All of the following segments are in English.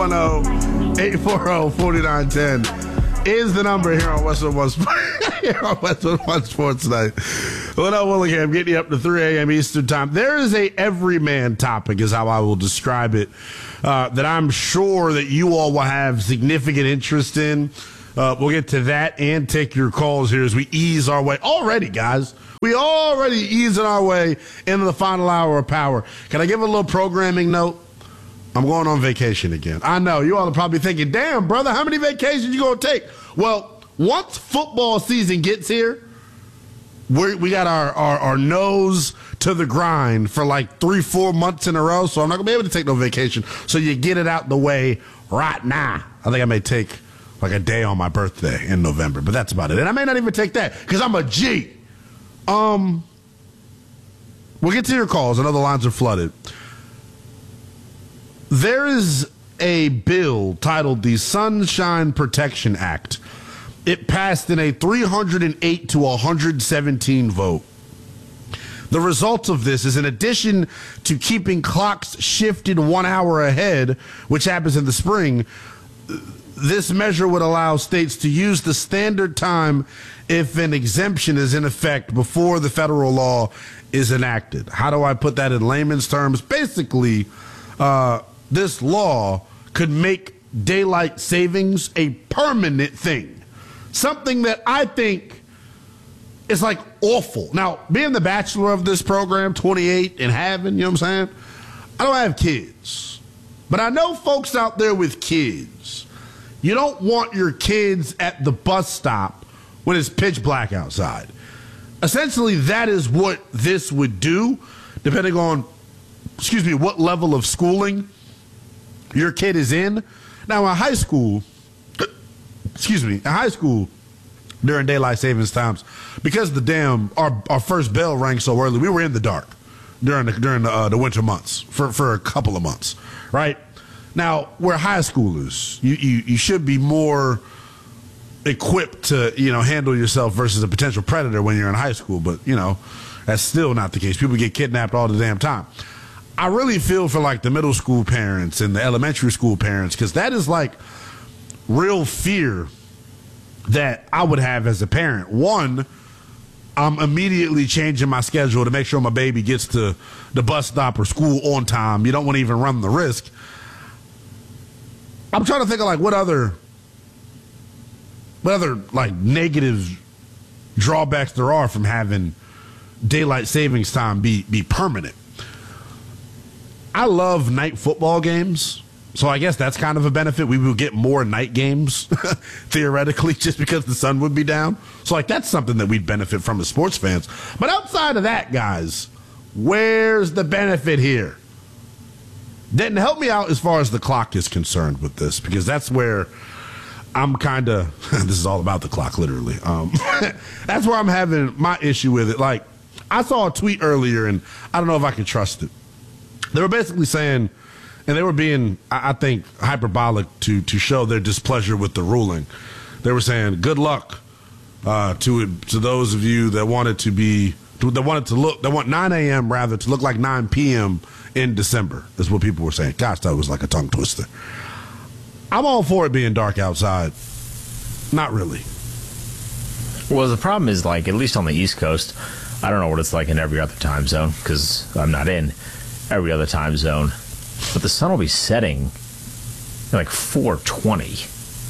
310-810-4910 is the number here on Westwood One Sports Night. Liddell Willingham getting you up to 3 a.m. Eastern Time. There is a everyman topic, is how I will describe it, that I'm sure that you all will have significant interest in. We'll get to that and take your calls here as we ease our way. Already, guys, we already easing our way into the final hour of Power. Can I give a little programming note? I'm going on vacation again. I know. You all are probably thinking, damn, brother, how many vacations you going to take? Well, once football season gets here, we got our nose to the grind for like 3-4 months in a row, so I'm not going to be able to take no vacation. So you get it out the way right now. I think I may take like a day on my birthday in November, but that's about it. And I may not even take that because I'm a G. We'll get to your calls. I know the lines are flooded. There is a bill titled the Sunshine Protection Act. It passed in a 308 to 117 vote. The result of this is, in addition to keeping clocks shifted 1 hour ahead, which happens in the spring, this measure would allow states to use the standard time if an exemption is in effect before the federal law is enacted. How do I put that in layman's terms? Basically, this law could make daylight savings a permanent thing. Something that I think is like awful. Now, being the bachelor of this program, 28 and having, you know what I'm saying? I don't have kids. But I know folks out there with kids. You don't want your kids at the bus stop when it's pitch black outside. Essentially, that is what this would do, depending on, what level of schooling your kid is in. Now, in high school, during daylight savings times, because our first bell rang so early, we were in the dark during the winter months for a couple of months, right? Now, we're high schoolers. You should be more equipped to, handle yourself versus a potential predator when you're in high school. But, that's still not the case. People get kidnapped all the damn time. I really feel for, like, the middle school parents and the elementary school parents, because that is, like, real fear that I would have as a parent. One, I'm immediately changing my schedule to make sure my baby gets to the bus stop or school on time. You don't want to even run the risk. I'm trying to think of, like, what other like negative drawbacks there are from having daylight savings time be permanent. I love night football games, so I guess that's kind of a benefit. We will get more night games theoretically, just because the sun would be down. So, like, that's something that we'd benefit from as sports fans. But outside of that, guys, where's the benefit here? Denton, help me out as far as the clock is concerned with this, because that's where I'm kind of this is all about the clock, literally. That's where I'm having my issue with it. Like, I saw a tweet earlier, and I don't know if I can trust it. They were basically saying, and they were being, I think, hyperbolic to show their displeasure with the ruling. They were saying, good luck to those of you that want 9 a.m. rather to look like 9 p.m. in December, is what people were saying. Gosh, that was like a tongue twister. I'm all for it being dark outside. Not really. Well, the problem is, like, at least on the East Coast, I don't know what it's like in every other time zone, because I'm not in every other time zone, but the sun will be setting at like 4:20.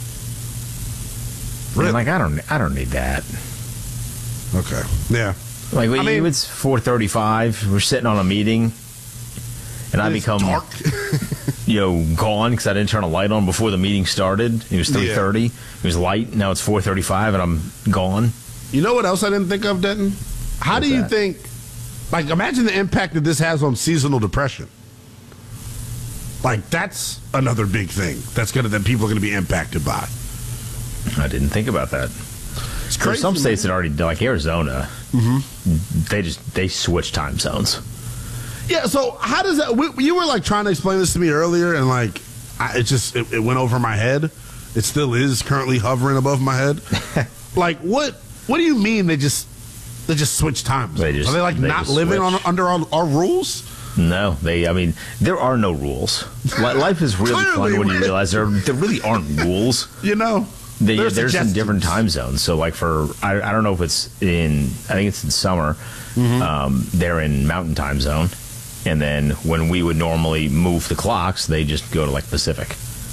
Really? And, like, I don't need that. Okay. Yeah. Like, it's 4:35. We're sitting on a meeting, and I become dark. Gone because I didn't turn a light on before the meeting started. It was 3:30. It was light. Now it's 4:35, and I'm gone. You know what else I didn't think of, Denton? How do you think? Like, imagine the impact that this has on seasonal depression. Like, that's another big thing that people are gonna be impacted by. I didn't think about that. It's crazy. There's some states that already, like Arizona, they switch time zones. Yeah, so how does that? You were like trying to explain this to me earlier, and like it went over my head. It still is currently hovering above my head. Like, what do you mean they just switch times? Are they like not living under our rules? No, I mean, there are no rules. Life is really Clearly, fun when you realize there really aren't rules. You know, There's in different time zones. So, like I don't know if it's I think it's in summer. They're in Mountain Time Zone, and then when we would normally move the clocks, they just go to like Pacific.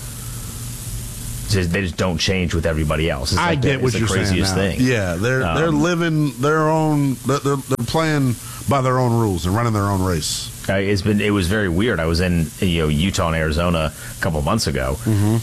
They just don't change with everybody else. It's I get what you're saying. Craziest thing. Yeah, they're living their own. They're playing by their own rules and running their own race. It was very weird. I was in Utah and Arizona a couple of months ago.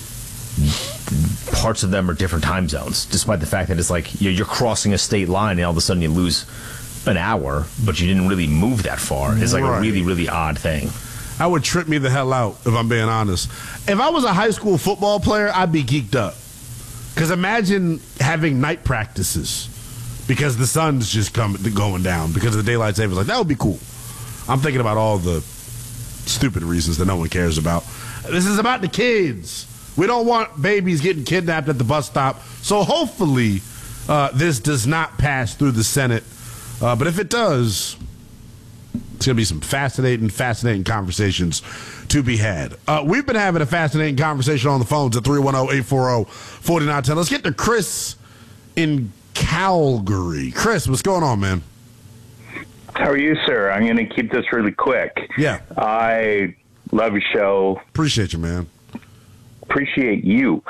Parts of them are different time zones, despite the fact that it's like you're crossing a state line and all of a sudden you lose an hour, but you didn't really move that far. It's like a really, really odd thing. That would trip me the hell out, if I'm being honest. If I was a high school football player, I'd be geeked up. Because imagine having night practices because the sun's just going down because of the daylight savings. Like, that would be cool. I'm thinking about all the stupid reasons that no one cares about. This is about the kids. We don't want babies getting kidnapped at the bus stop. So hopefully this does not pass through the Senate. But if it does, it's going to be some fascinating conversations to be had. We've been having a fascinating conversation on the phones at 310-840-4910. Let's get to Chris in Calgary. Chris, what's going on, man? How are you, sir? I'm going to keep this really quick. Yeah. I love your show. Appreciate you, man. Appreciate you.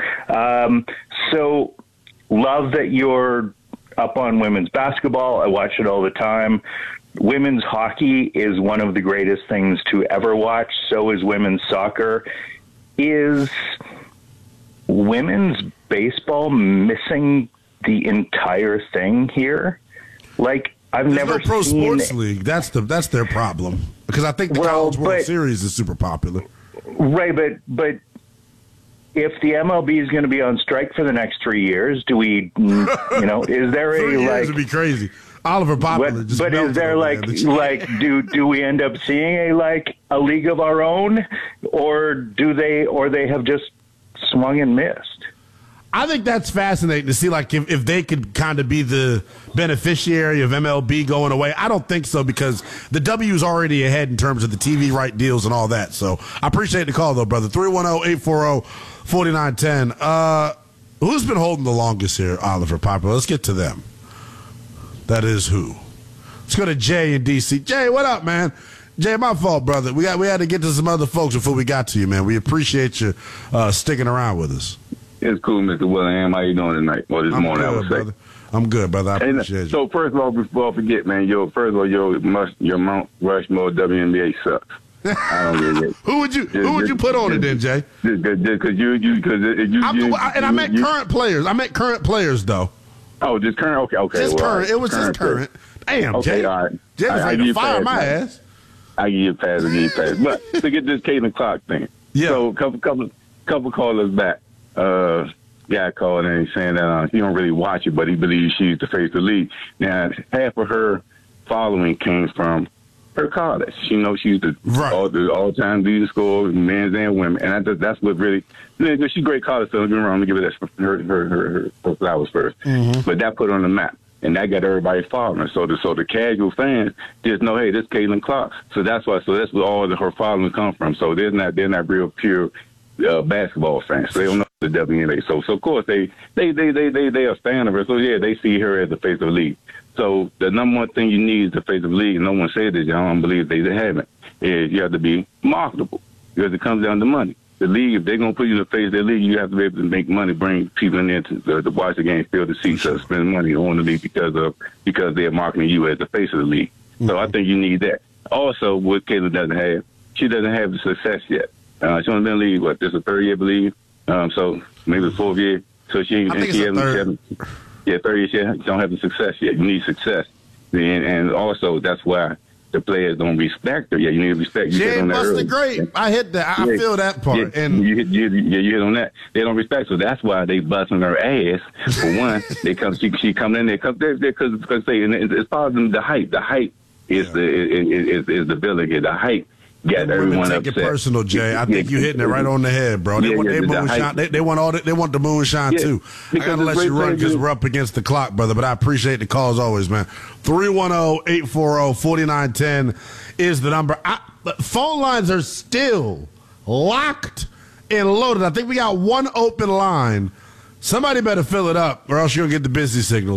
So, love that you're up on women's basketball. I watch it all the time. Women's hockey is one of the greatest things to ever watch. So is women's soccer. Is women's baseball missing the entire thing here? Like, There's never no pro seen sports league. That's their problem, because I think the College World Series is super popular. Right, but if the MLB is going to be on strike for the next 3 years, do we? Is there 3 years would be crazy. Oliver Popular. But is there do we end up seeing a league of our own, or they have just swung and missed? I think that's fascinating to see, if they could kind of be the beneficiary of MLB going away. I don't think so, because the W's already ahead in terms of the TV right deals and all that. So I appreciate the call, though, brother. 310-840-4910. Who's been holding the longest here, Oliver Popular? Let's get to them. That is who. Let's go to Jay in D.C. Jay, what up, man? Jay, my fault, brother. We had to get to some other folks before we got to you, man. We appreciate you sticking around with us. It's cool, Mr. Willingham. How you doing tonight? Well, this morning, I would say. Brother. I'm good, brother. I appreciate you. So, first of all, before I forget, man, your Mount Rushmore WNBA sucks. I don't get it. Who would you put on it then, Jay? Because I meant current players. I meant current players, though. Oh, just current? Okay. Just current. It was just current. Damn, okay, Jay. All right. Jay was ready to fire my ass. I give you a pass. But to get this Caitlin Clark thing. Yeah. So, a couple callers back. Guy called and he's saying that he don't really watch it, but he believes she's the face of the league. Now, half of her following came from her college. She knows she's the all-time leading scorer, men's and women, and that's what really. She's a great college, so don't get me wrong. I'm gonna give it her flowers first. Mm-hmm. But that put her on the map, and that got everybody following her. So the casual fans just know, hey, this is Caitlin Clark. So that's why. So that's where all of her following come from. So they're not real pure basketball fans. So they don't know the WNBA. So of course they are a fan of her. So yeah, they see her as the face of the league. So the number one thing you need is the face of the league. No one said this. I don't believe they haven't. Is you have to be marketable, because it comes down to money. The league, if they're going to put you in the face of their league, you have to be able to make money, bring people in there to watch the game, fill the seats, spend money on the league because they're marketing you as the face of the league. Mm-hmm. So I think you need that. Also, what Caitlin doesn't have, she doesn't have the success yet. She only been in the league, this is the third year, I believe. So maybe the fourth year. So she hasn't. Yeah, 30 years, you don't have the success yet. You need success. And also, that's why the players don't respect her. Yeah, you need respect. Jay Buster Great. I hit that. I feel that part. Yeah, and you hit on that. They don't respect her. So that's why they busting her ass. For one, she come in there because it's part of the hype. The hype is the villain here. The hype. Get everyone take upset. It personal, Jay. I think you're hitting it right on the head, bro. They want moonshine. They want the moonshine too. I gotta let you run because we're up against the clock, brother. But I appreciate the call as always, man. 310-840-4910 is the number. But phone lines are still locked and loaded. I think we got one open line. Somebody better fill it up or else you'll get the busy signal.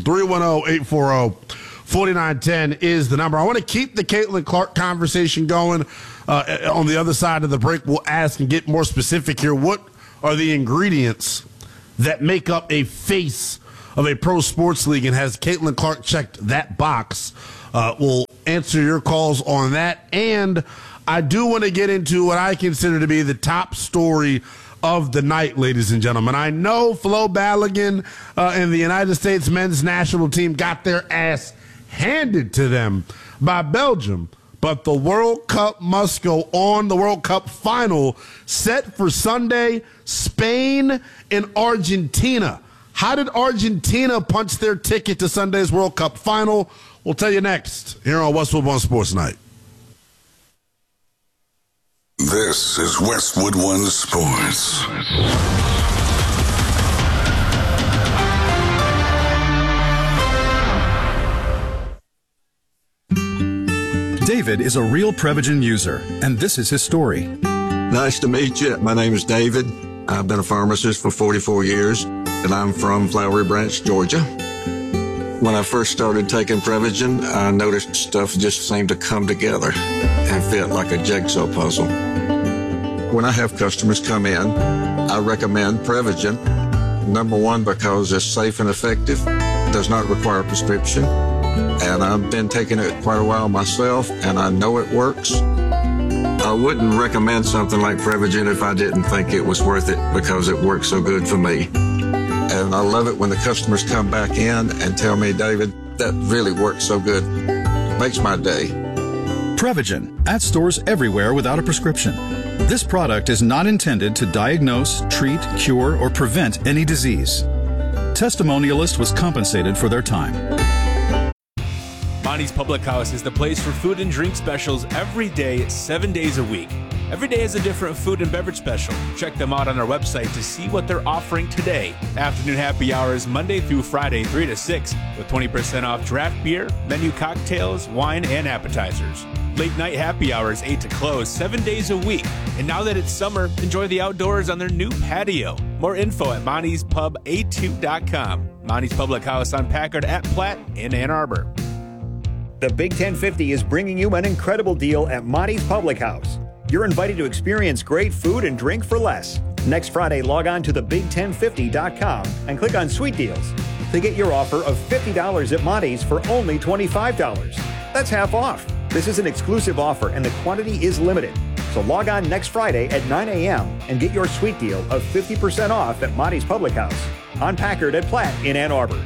310-840-4910 is the number. I want to keep the Caitlin Clark conversation going. On the other side of the break, we'll ask and get more specific here. What are the ingredients that make up a face of a pro sports league, and has Caitlin Clark checked that box? We'll answer your calls on that. And I do want to get into what I consider to be the top story of the night, ladies and gentlemen. I know Flo Balogun and the United States men's national team got their ass handed to them by Belgium, but the World Cup must go on. The World Cup final set for Sunday, Spain and Argentina. How did Argentina punch their ticket to Sunday's World Cup final? We'll tell you next here on Westwood One Sports Night. This is Westwood One Sports. David is a real Prevagen user, and this is his story. Nice to meet you. My name is David. I've been a pharmacist for 44 years, and I'm from Flowery Branch, Georgia. When I first started taking Prevagen, I noticed stuff just seemed to come together and fit like a jigsaw puzzle. When I have customers come in, I recommend Prevagen. Number one, because it's safe and effective, does not require a prescription, and I've been taking it quite a while myself, and I know it works. I wouldn't recommend something like Prevagen if I didn't think it was worth it, because it works so good for me. And I love it when the customers come back in and tell me, David, that really works so good. Makes my day. Prevagen, at stores everywhere without a prescription. This product is not intended to diagnose, treat, cure, or prevent any disease. Testimonialist was compensated for their time. Monty's Public House is the place for food and drink specials every day, 7 days a week. Every day is a different food and beverage special. Check them out on our website to see what they're offering today. Afternoon happy hours Monday through Friday, 3 to 6, with 20% off draft beer, menu cocktails, wine, and appetizers. Late night happy hours 8 to close, 7 days a week. And now that it's summer, enjoy the outdoors on their new patio. More info at Monty'sPub82.com. Monty's Public House on Packard at Platte in Ann Arbor. The Big 1050 is bringing you an incredible deal at Monty's Public House. You're invited to experience great food and drink for less. Next Friday, log on to thebig1050.com and click on Sweet Deals to get your offer of $50 at Monty's for only $25. That's half off. This is an exclusive offer and the quantity is limited. So log on next Friday at 9 a.m. and get your sweet deal of 50% off at Monty's Public House on Packard at Platte in Ann Arbor.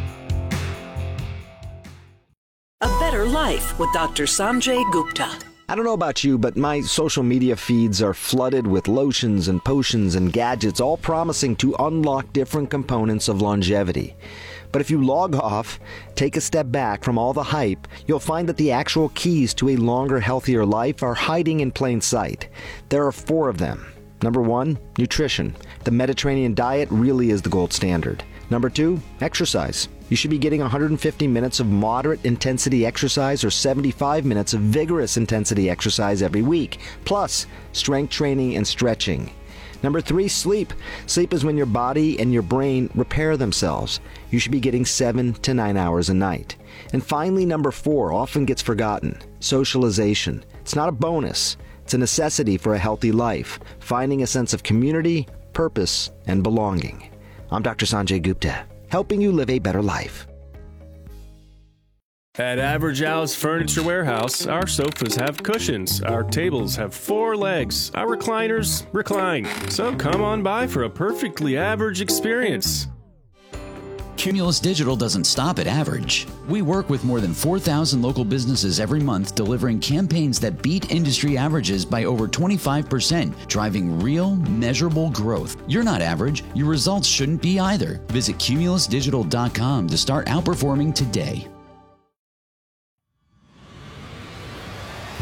A Better Life with Dr. Sanjay Gupta. I don't know about you, but my social media feeds are flooded with lotions and potions and gadgets, all promising to unlock different components of longevity. But if you log off, take a step back from all the hype, you'll find that the actual keys to a longer, healthier life are hiding in plain sight. There are 4 of them. Number 1, nutrition. The Mediterranean diet really is the gold standard. Number 2, exercise. You should be getting 150 minutes of moderate intensity exercise or 75 minutes of vigorous intensity exercise every week, plus strength training and stretching. Number 3, sleep. Sleep is when your body and your brain repair themselves. You should be getting 7 to 9 hours a night. And finally, number 4 often gets forgotten. Socialization. It's not a bonus. It's a necessity for a healthy life, finding a sense of community, purpose, and belonging. I'm Dr. Sanjay Gupta, helping you live a better life. At Average Al's Furniture Warehouse, our sofas have cushions, our tables have 4 legs, our recliners recline. So come on by for a perfectly average experience. Cumulus Digital doesn't stop at average. We work with more than 4,000 local businesses every month, delivering campaigns that beat industry averages by over 25%, driving real, measurable growth. You're not average. Your results shouldn't be either. Visit cumulusdigital.com to start outperforming today.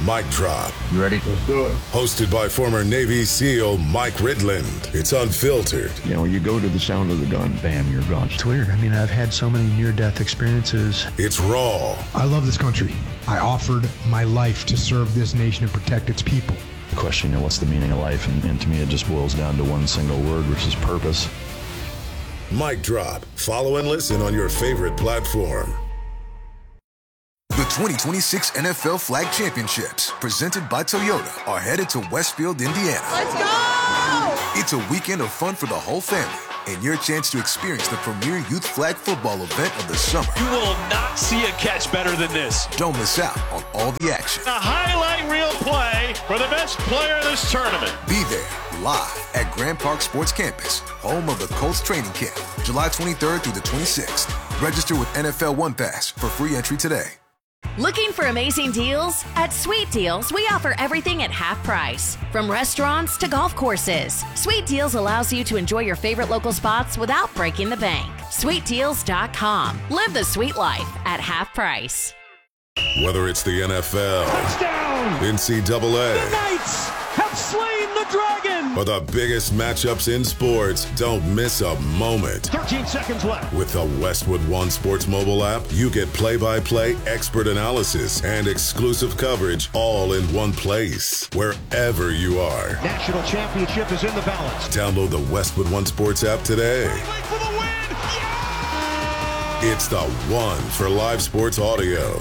Mic Drop. You ready? Let's do it. Hosted by former Navy SEAL Mike Ridland. It's unfiltered. You know, you go to the sound of the gun, bam, you're gone. It's weird. I mean, I've had so many near-death experiences. It's raw. I love this country. I offered my life to serve this nation and protect its people. The question, you know, what's the meaning of life? And to me, it just boils down to one single word, which is purpose. Mic Drop. Follow and listen on your favorite platform. The 2026 NFL Flag Championships, presented by Toyota, are headed to Westfield, Indiana. Let's go! It's a weekend of fun for the whole family, and your chance to experience the premier youth flag football event of the summer. You will not see a catch better than this. Don't miss out on all the action. A highlight reel play for the best player of this tournament. Be there, live at Grand Park Sports Campus, home of the Colts training camp, July 23rd through the 26th. Register with NFL One Pass for free entry today. Looking for amazing deals? At Sweet Deals, we offer everything at half price. From restaurants to golf courses, Sweet Deals allows you to enjoy your favorite local spots without breaking the bank. SweetDeals.com. Live the sweet life at half price. Whether it's the NFL, touchdown, NCAA, the Knights have slain the Dragon, or the biggest matchups in sports, don't miss a moment. 13 seconds left. With the Westwood One Sports mobile app, you get play-by-play expert analysis and exclusive coverage all in one place, wherever you are. National championship is in the balance. Download the Westwood One Sports app today. For the win! Yeah! It's the one for live sports audio.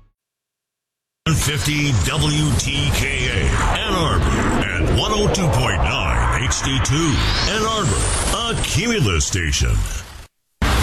150 WTKA Ann Arbor and 102.9 HD2 Ann Arbor, a Cumulus station.